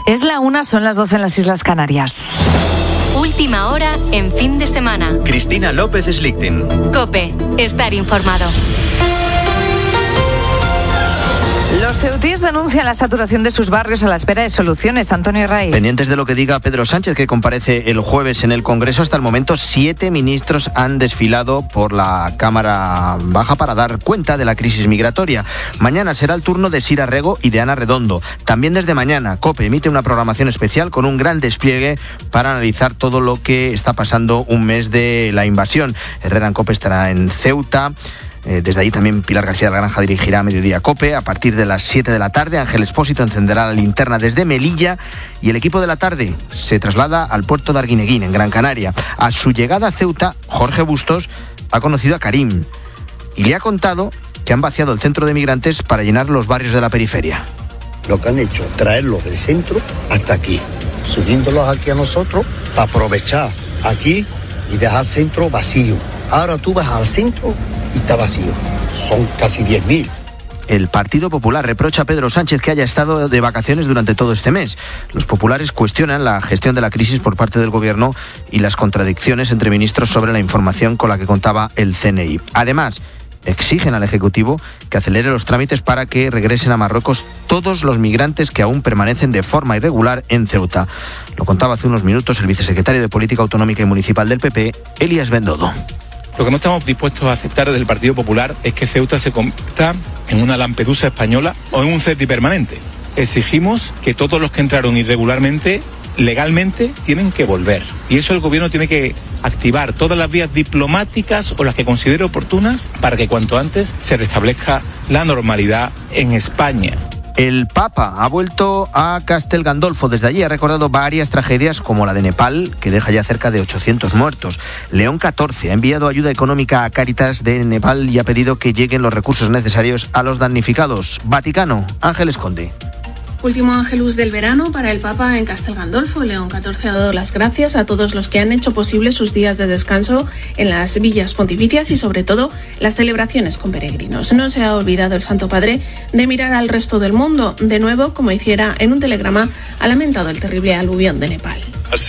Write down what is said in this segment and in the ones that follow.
Es la 1, son las 12 en las Islas Canarias. Última hora en fin de semana. Cristina López Slichting. COPE. Estar informado. Los ceutíes denuncian la saturación de sus barrios a la espera de soluciones. Antonio Rey. Pendientes de lo que diga Pedro Sánchez, que comparece el jueves en el Congreso, hasta el momento 7 ministros han desfilado por la Cámara Baja para dar cuenta de la crisis migratoria. Mañana será el turno de Sira Rego y de Ana Redondo. También desde mañana, COPE emite una programación especial con un gran despliegue para analizar todo lo que está pasando un mes de la invasión. Herrera en COPE estará en Ceuta. Desde allí también Pilar García de la Granja dirigirá Mediodía COPE. A partir de las 7 de la tarde, Ángel Expósito encenderá la linterna desde Melilla y el equipo de la tarde se traslada al puerto de Arguineguín, en Gran Canaria. A su llegada a Ceuta, Jorge Bustos ha conocido a Karim y le ha contado que han vaciado el centro de migrantes para llenar los barrios de la periferia. Lo que han hecho, traerlos del centro hasta aquí, subiéndolos aquí a nosotros para aprovechar aquí y dejar el centro vacío. Ahora tú vas al centro y está vacío. Son casi 10.000. El Partido Popular reprocha a Pedro Sánchez que haya estado de vacaciones durante todo este mes. Los populares cuestionan la gestión de la crisis por parte del Gobierno y las contradicciones entre ministros sobre la información con la que contaba el CNI. Además, exigen al Ejecutivo que acelere los trámites para que regresen a Marruecos todos los migrantes que aún permanecen de forma irregular en Ceuta. Lo contaba hace unos minutos el vicesecretario de Política Autonómica y Municipal del PP, Elías Bendodo. Lo que no estamos dispuestos a aceptar desde el Partido Popular es que Ceuta se convierta en una Lampedusa española o en un CETI permanente. Exigimos que todos los que entraron irregularmente, legalmente, tienen que volver. Y eso el Gobierno tiene que activar todas las vías diplomáticas o las que considere oportunas para que cuanto antes se restablezca la normalidad en España. El Papa ha vuelto a Castel Gandolfo. Desde allí ha recordado varias tragedias como la de Nepal, que deja ya cerca de 800 muertos. León XIV ha enviado ayuda económica a Cáritas de Nepal y ha pedido que lleguen los recursos necesarios a los damnificados. Vaticano, Ángeles Conde. Último Ángelus del verano para el Papa en Castel Gandolfo. León XIV ha dado las gracias a todos los que han hecho posible sus días de descanso en las villas pontificias y sobre todo las celebraciones con peregrinos. No se ha olvidado el Santo Padre de mirar al resto del mundo. De nuevo, como hiciera en un telegrama, ha lamentado el terrible aluvión de Nepal.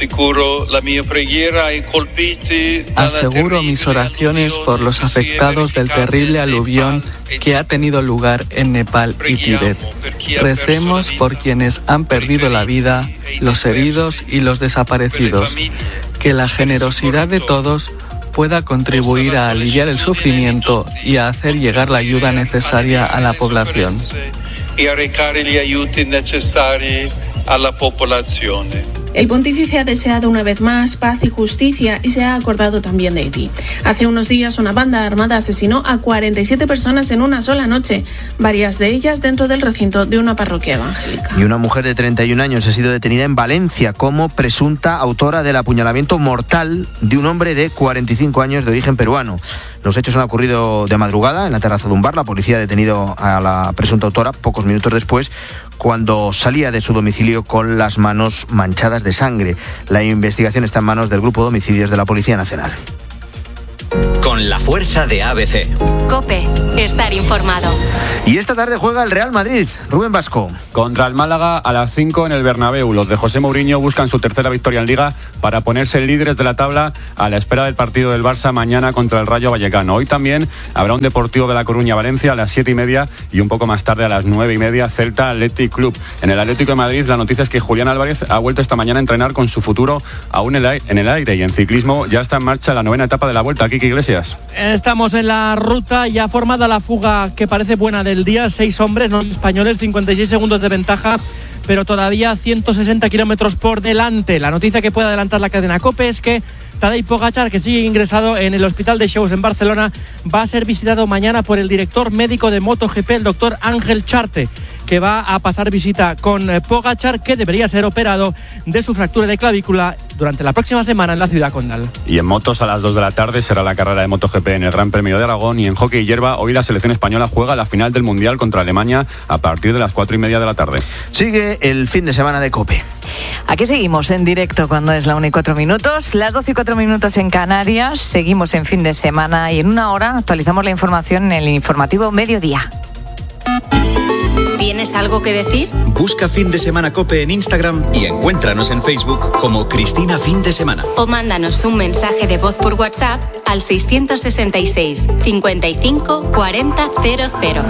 Aseguro mis oraciones por los afectados del terrible aluvión que ha tenido lugar en Nepal y Tíbet. Recemos por quienes han perdido la vida, los heridos y los desaparecidos. Que la generosidad de todos pueda contribuir a aliviar el sufrimiento y a hacer llegar la ayuda necesaria a la población. El pontífice ha deseado una vez más paz y justicia y se ha acordado también de Haití. Hace unos días una banda armada asesinó a 47 personas en una sola noche, varias de ellas dentro del recinto de una parroquia evangélica. Y una mujer de 31 años ha sido detenida en Valencia como presunta autora del apuñalamiento mortal de un hombre de 45 años de origen peruano. Los hechos han ocurrido de madrugada en la terraza de un bar. La policía ha detenido a la presunta autora pocos minutos después, cuando salía de su domicilio con las manos manchadas de sangre. La investigación está en manos del Grupo de Homicidios de la Policía Nacional. Con la fuerza de ABC. COPE. Estar informado. Y esta tarde juega el Real Madrid. Rubén Vasco. Contra el Málaga a las 5 en el Bernabéu. Los de José Mourinho buscan su tercera victoria en Liga para ponerse líderes de la tabla a la espera del partido del Barça mañana contra el Rayo Vallecano. Hoy también habrá un Deportivo de La Coruña-Valencia a las 7:30 y un poco más tarde a las 9:30 Celta Athletic Club. En el Atlético de Madrid la noticia es que Julián Álvarez ha vuelto esta mañana a entrenar con su futuro aún en el aire, y en ciclismo ya está en marcha la 9ª etapa de la Vuelta. Kiki Iglesias. Estamos en la ruta ya formada la fuga que parece buena del día. 6 hombres, no españoles, 56 segundos de ventaja, pero todavía 160 kilómetros por delante. La noticia que puede adelantar la cadena COPE es que Tadej Pogačar, que sigue ingresado en el Hospital de Shows en Barcelona, va a ser visitado mañana por el director médico de MotoGP, el doctor Ángel Charte, que va a pasar visita con Pogačar, que debería ser operado de su fractura de clavícula durante la próxima semana en la ciudad condal. Y en motos a las 2 de la tarde será la carrera de MotoGP en el Gran Premio de Aragón, y en hockey hierba hoy la selección española juega la final del Mundial contra Alemania a partir de las 4:30 de la tarde. Sigue el fin de semana de COPE. Aquí seguimos en directo cuando es la 1:04, las 12:04 en Canarias. Seguimos en fin de semana y en una hora actualizamos la información en el informativo Mediodía. ¿Tienes algo que decir? Busca Fin de Semana COPE en Instagram y encuéntranos en Facebook como Cristina Fin de Semana. O mándanos un mensaje de voz por WhatsApp al 666 55 40 00.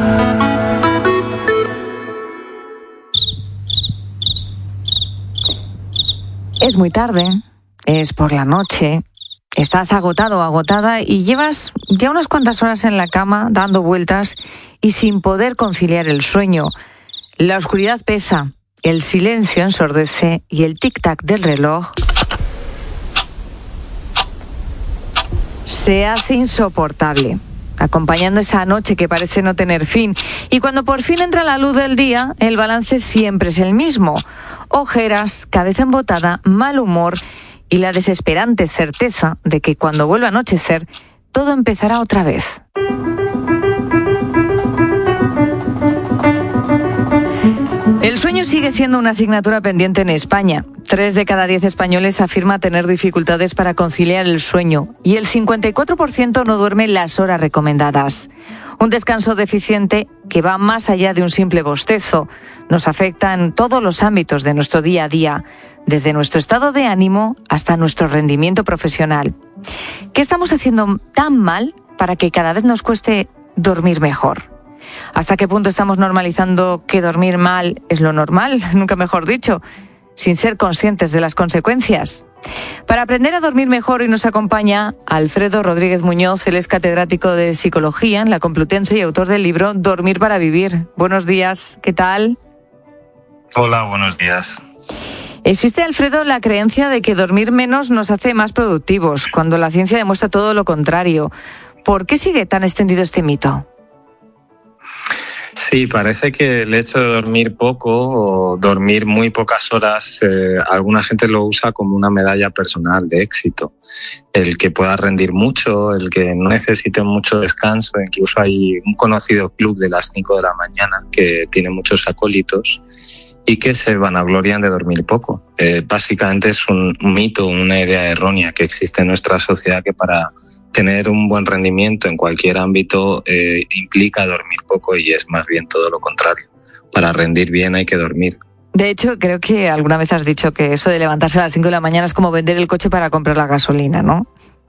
Es muy tarde, es por la noche, estás agotado o agotada y llevas ya unas cuantas horas en la cama dando vueltas y sin poder conciliar el sueño. La oscuridad pesa, el silencio ensordece y el tic-tac del reloj se hace insoportable, acompañando esa noche que parece no tener fin. Y cuando por fin entra la luz del día, el balance siempre es el mismo. Ojeras, cabeza embotada, mal humor y la desesperante certeza de que cuando vuelva a anochecer, todo empezará otra vez. El sueño sigue siendo una asignatura pendiente en España. 3 de cada 10 españoles afirma tener dificultades para conciliar el sueño y el 54% no duerme las horas recomendadas. Un descanso deficiente que va más allá de un simple bostezo. Nos afecta en todos los ámbitos de nuestro día a día, desde nuestro estado de ánimo hasta nuestro rendimiento profesional. ¿Qué estamos haciendo tan mal para que cada vez nos cueste dormir mejor? ¿Hasta qué punto estamos normalizando que dormir mal es lo normal, nunca mejor dicho, sin ser conscientes de las consecuencias? Para aprender a dormir mejor hoy nos acompaña Alfredo Rodríguez Muñoz. Él es catedrático de Psicología en la Complutense y autor del libro Dormir para vivir. Buenos días, ¿qué tal? Hola, buenos días. Existe, Alfredo, la creencia de que dormir menos nos hace más productivos, cuando la ciencia demuestra todo lo contrario. ¿Por qué sigue tan extendido este mito? Sí, parece que el hecho de dormir poco o dormir muy pocas horas, alguna gente lo usa como una medalla personal de éxito. El que pueda rendir mucho, el que no necesite mucho descanso. Incluso hay un conocido club de las 5 de la mañana que tiene muchos acólitos y que se vanaglorian de dormir poco. Básicamente es un mito, una idea errónea que existe en nuestra sociedad, que para tener un buen rendimiento en cualquier ámbito implica dormir poco, y es más bien todo lo contrario. Para rendir bien hay que dormir. De hecho, creo que alguna vez has dicho que eso de levantarse a las 5 de la mañana es como vender el coche para comprar la gasolina, ¿no?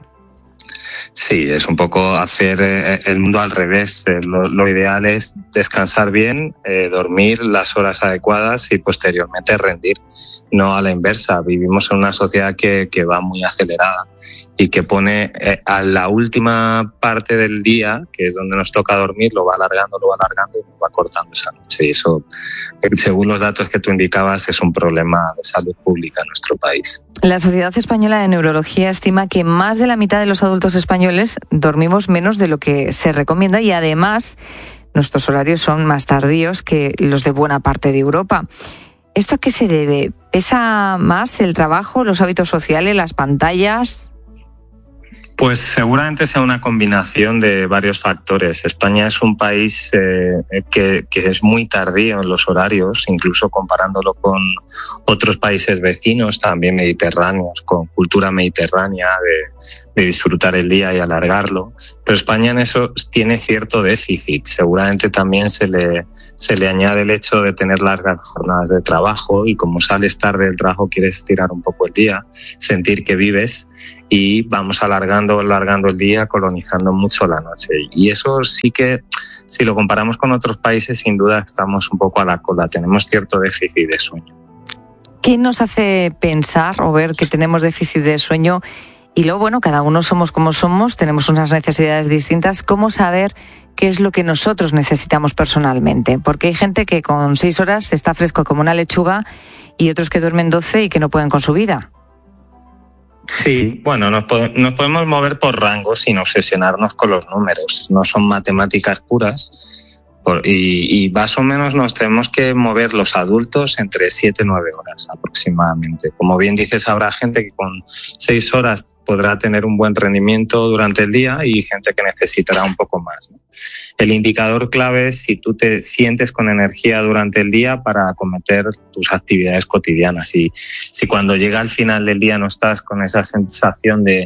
Sí, es un poco hacer el mundo al revés. Lo ideal es descansar bien, dormir las horas adecuadas y posteriormente rendir, no a la inversa. Vivimos en una sociedad que va muy acelerada y que pone a la última parte del día, que es donde nos toca dormir, lo va alargando y va cortando esa noche. Y eso, según los datos que tú indicabas, es un problema de salud pública en nuestro país. La Sociedad Española de Neurología estima que más de la mitad de los adultos españoles dormimos menos de lo que se recomienda, y además nuestros horarios son más tardíos que los de buena parte de Europa. ¿Esto a qué se debe? ¿Pesa más el trabajo, los hábitos sociales, las pantallas? Pues seguramente sea una combinación de varios factores. España es un país que es muy tardío en los horarios, incluso comparándolo con otros países vecinos, también mediterráneos, con cultura mediterránea de disfrutar el día y alargarlo. Pero España en eso tiene cierto déficit. Seguramente también se le añade el hecho de tener largas jornadas de trabajo, y como sales tarde del trabajo quieres estirar un poco el día, sentir que vives, y vamos alargando el día, colonizando mucho la noche. Y eso sí que, si lo comparamos con otros países, sin duda estamos un poco a la cola, tenemos cierto déficit de sueño. ¿Qué nos hace pensar o ver que tenemos déficit de sueño? Y luego, bueno, cada uno somos como somos, tenemos unas necesidades distintas. ¿Cómo saber qué es lo que nosotros necesitamos personalmente? Porque hay gente que con 6 horas está fresco como una lechuga, y otros que duermen 12 y que no pueden con su vida. Sí, bueno, nos podemos mover por rangos sin obsesionarnos con los números. No son matemáticas puras, y más o menos nos tenemos que mover los adultos entre 7 y 9 horas aproximadamente. Como bien dices, habrá gente que con 6 horas podrá tener un buen rendimiento durante el día, y gente que necesitará un poco más, ¿no? El indicador clave es si tú te sientes con energía durante el día para acometer tus actividades cotidianas, y si cuando llega al final del día no estás con esa sensación de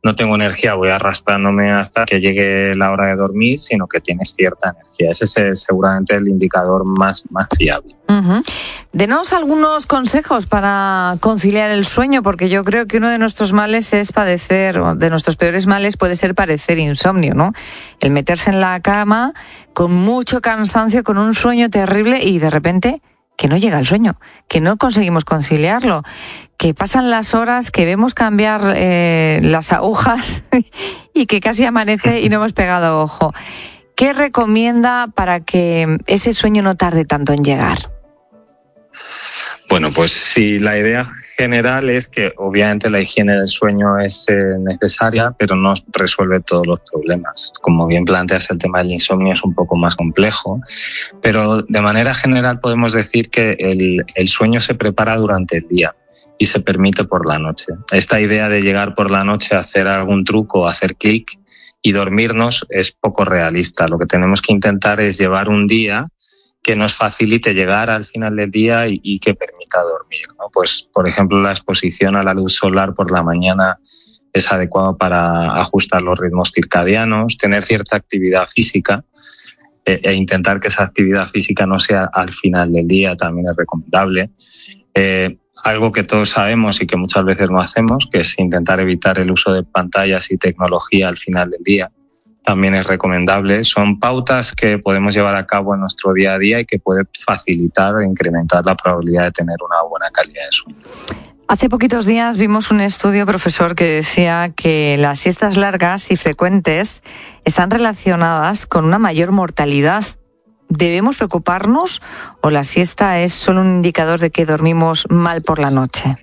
no tengo energía, voy arrastrándome hasta que llegue la hora de dormir, sino que tienes cierta energía. Ese es seguramente el indicador más fiable. Uh-huh. Denos algunos consejos para conciliar el sueño, porque yo creo que uno de nuestros males es padecer, o de nuestros peores males puede ser padecer insomnio, ¿no? El meterse en la cama con mucho cansancio, con un sueño terrible y de repente que no llega el sueño, que no conseguimos conciliarlo, que pasan las horas, que vemos cambiar las agujas y que casi amanece y no hemos pegado ojo. ¿Qué recomienda para que ese sueño no tarde tanto en llegar? Bueno, pues sí, la idea general es que obviamente la higiene del sueño es necesaria, pero no resuelve todos los problemas. Como bien planteas, el tema del insomnio es un poco más complejo, pero de manera general podemos decir que el sueño se prepara durante el día y se permite por la noche. Esta idea de llegar por la noche a hacer algún truco, hacer clic y dormirnos es poco realista. Lo que tenemos que intentar es llevar un día que nos facilite llegar al final del día y que permita dormir, ¿no? Pues, por ejemplo, la exposición a la luz solar por la mañana es adecuado para ajustar los ritmos circadianos, tener cierta actividad física e intentar que esa actividad física no sea al final del día también es recomendable. Algo que todos sabemos y que muchas veces no hacemos, que es intentar evitar el uso de pantallas y tecnología al final del día. También es recomendable. Son pautas que podemos llevar a cabo en nuestro día a día y que puede facilitar e incrementar la probabilidad de tener una buena calidad de sueño. Hace poquitos días vimos un estudio, profesor, que decía que las siestas largas y frecuentes están relacionadas con una mayor mortalidad. ¿Debemos preocuparnos o la siesta es solo un indicador de que dormimos mal por la noche?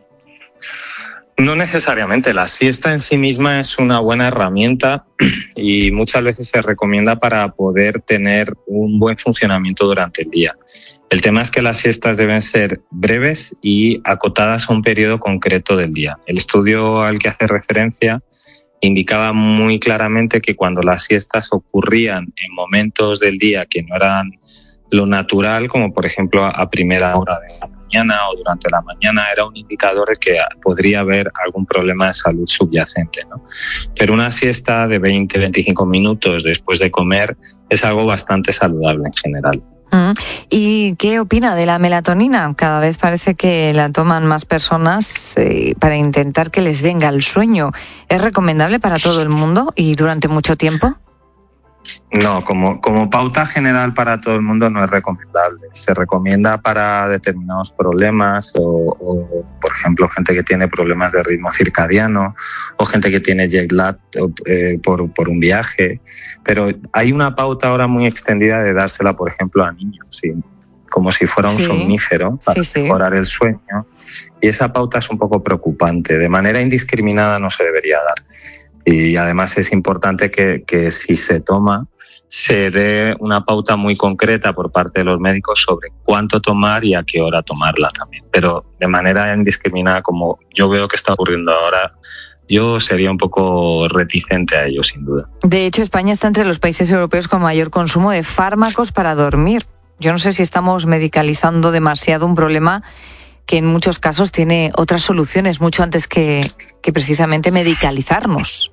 No necesariamente. La siesta en sí misma es una buena herramienta y muchas veces se recomienda para poder tener un buen funcionamiento durante el día. El tema es que las siestas deben ser breves y acotadas a un periodo concreto del día. El estudio al que hace referencia indicaba muy claramente que cuando las siestas ocurrían en momentos del día que no eran lo natural, como por ejemplo a primera hora de la mañana o durante la mañana, era un indicador de que podría haber algún problema de salud subyacente, ¿no? Pero una siesta de 20-25 minutos después de comer es algo bastante saludable en general. ¿Y qué opina de la melatonina? Cada vez parece que la toman más personas para intentar que les venga el sueño. ¿Es recomendable para todo el mundo y durante mucho tiempo? No, como pauta general para todo el mundo no es recomendable. Se recomienda para determinados problemas o por ejemplo, gente que tiene problemas de ritmo circadiano o gente que tiene jet lag por un viaje. Pero hay una pauta ahora muy extendida de dársela, por ejemplo, a niños, ¿sí? Como si fuera un somnífero para mejorar el sueño. Y esa pauta es un poco preocupante. De manera indiscriminada no se debería dar. Y además es importante que si se toma, se dé una pauta muy concreta por parte de los médicos sobre cuánto tomar y a qué hora tomarla también. Pero de manera indiscriminada, como yo veo que está ocurriendo ahora, yo sería un poco reticente a ello, sin duda. De hecho, España está entre los países europeos con mayor consumo de fármacos para dormir. Yo no sé si estamos medicalizando demasiado un problema que en muchos casos tiene otras soluciones mucho antes que precisamente medicalizarnos.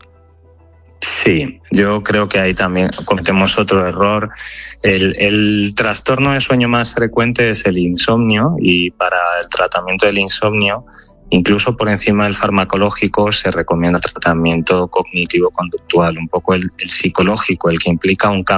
Sí, yo creo que ahí también cometemos otro error. El trastorno de sueño más frecuente es el insomnio y para el tratamiento del insomnio, incluso por encima del farmacológico, se recomienda tratamiento cognitivo-conductual, un poco el psicológico, el que implica un cambio